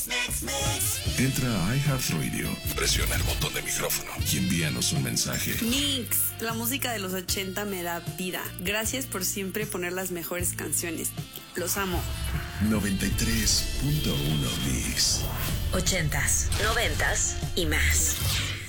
Entra a iHeartRadio, presiona el botón de micrófono y envíanos un mensaje. Mix, la música de los 80 me da vida. Gracias por siempre poner las mejores canciones. Los amo. 93.1 Mix. 80s, 90s y más.